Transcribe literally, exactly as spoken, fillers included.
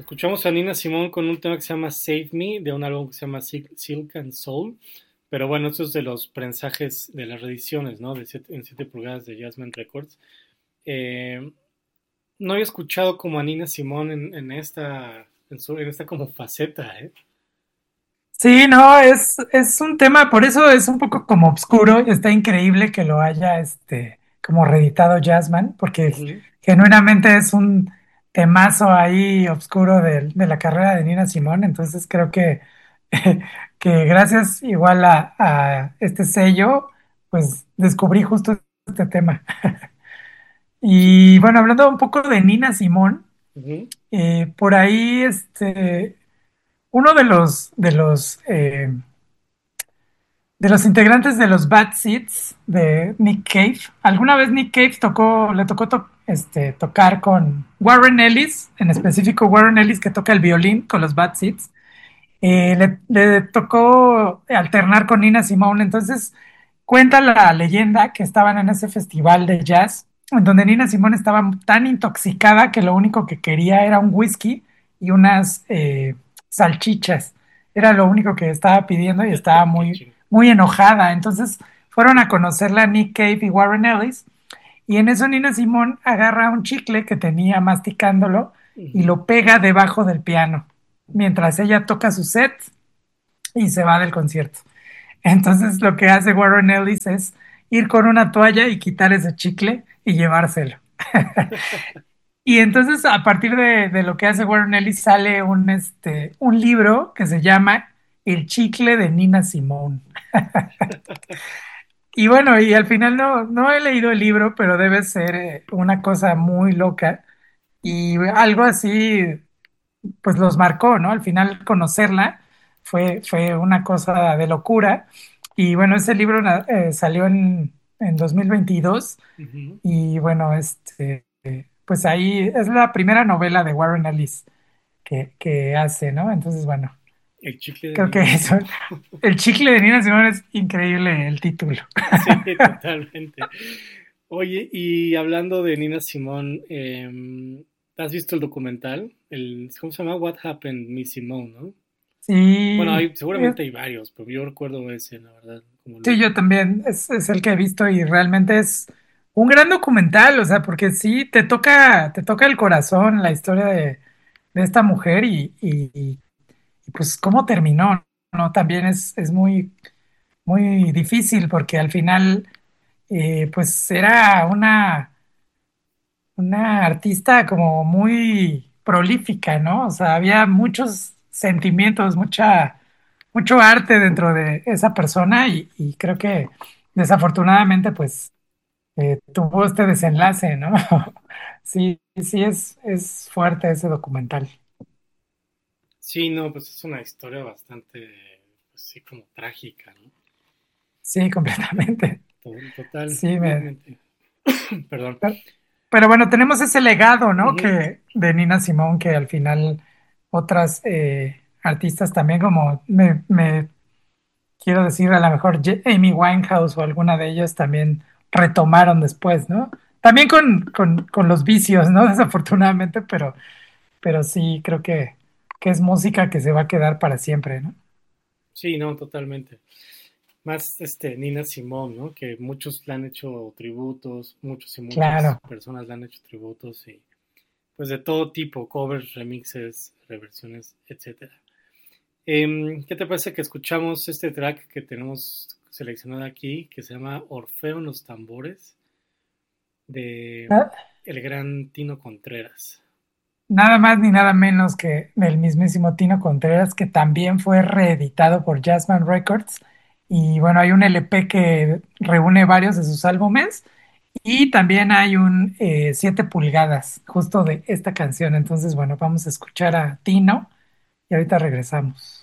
escuchamos a Nina Simone con un tema que se llama Save Me, de un álbum que se llama Sil- Silk and Soul. Pero bueno, esto es de los prensajes de las reediciones, ¿no? De siete- en siete pulgadas de Jazzman Records. Eh, no había escuchado como a Nina Simone en, en esta, en, su- en esta como faceta, ¿eh? Sí, no, es, es un tema, por eso es un poco como oscuro, y está increíble que lo haya este como reeditado Jazzman, porque es- Ujú. genuinamente es un temazo ahí oscuro de, de la carrera de Nina Simone, entonces creo que, que gracias igual a, a este sello, pues descubrí justo este tema. Sí. Y bueno, hablando un poco de Nina Simone, Ujú, eh, por ahí este, uno de los, de los eh, de los integrantes de los Bad Seeds de Nick Cave. Alguna vez Nick Cave tocó, le tocó to- este, tocar con Warren Ellis, en específico Warren Ellis que toca el violín con los Bad Seeds. Eh, le, le tocó alternar con Nina Simone. Entonces cuenta la leyenda que estaban en ese festival de jazz, en donde Nina Simone estaba tan intoxicada que lo único que quería era un whisky y unas eh, salchichas. Era lo único que estaba pidiendo y estaba qué muy, ching. muy enojada. Entonces fueron a conocerla Nick Cave y Warren Ellis, y en eso Nina Simone agarra un chicle que tenía masticándolo y Ujú. lo pega debajo del piano, mientras ella toca su set y se va del concierto. Entonces lo que hace Warren Ellis es ir con una toalla y quitar ese chicle y llevárselo. Y entonces a partir de, de lo que hace Warren Ellis sale un, este, un libro que se llama El chicle de Nina Simone. Y bueno, y al final no, no he leído el libro, pero debe ser eh, una cosa muy loca. Y algo así, pues los marcó, ¿no? Al final conocerla fue, fue una cosa de locura. Y bueno, ese libro na- eh, salió en, en dos mil veintidós. Ujú. Y bueno, este, pues ahí es la primera novela de Warren Ellis que, que hace, ¿no? Entonces, bueno, El chicle de creo que Nina eso, Simone. el chicle de Nina Simone es increíble el título. Sí, totalmente. Oye, y hablando de Nina Simone, em, ¿has visto el documental? El, ¿cómo se llama? What Happened, Miss Simone, ¿no? Bueno, Sí, hay, es- seguramente hay varios, pero yo recuerdo ese, la verdad, como el sí, yo último. también, es, es el que he visto y realmente es un gran documental, o sea, porque sí, te toca, te toca el corazón la historia de, de esta mujer y, y- y, pues cómo terminó, ¿no? También es, es muy, muy difícil porque al final, eh, pues era una, una artista como muy prolífica, ¿no? O sea, había muchos sentimientos, mucha, mucho arte dentro de esa persona y, y creo que desafortunadamente, pues, eh, tuvo este desenlace, ¿no? Sí, sí, es, es fuerte ese documental. Sí, no, pues es una historia bastante, pues sí, como trágica, ¿no? Sí, completamente. To- Total, Sí, me... totalmente. Perdón. Pero, pero bueno, tenemos ese legado, ¿no? Ujú. Que de Nina Simone, que al final otras eh, artistas también, como me, me quiero decir, a lo mejor Ye- Amy Winehouse o alguna de ellas también retomaron después, ¿no? También con, con, con los vicios, ¿no? Desafortunadamente, pero, pero sí creo que, que es música que se va a quedar para siempre, ¿no? Sí, no, totalmente. Más este Nina Simone, ¿no? Que muchos le han hecho tributos, muchos y muchas Claro. personas le han hecho tributos y pues de todo tipo, covers, remixes, reversiones, etcétera. Em, ¿qué te parece que escuchamos este track que tenemos seleccionado aquí, que se llama Orfeo en los tambores, de Na- el gran Tino Contreras? Nada más ni nada menos que del mismísimo Tino Contreras, que también fue reeditado por Jazzman Records. Y bueno, hay un L P que reúne varios de sus álbumes. Y también hay un eh, siete pulgadas justo de esta canción. Entonces, bueno, vamos a escuchar a Tino y ahorita regresamos.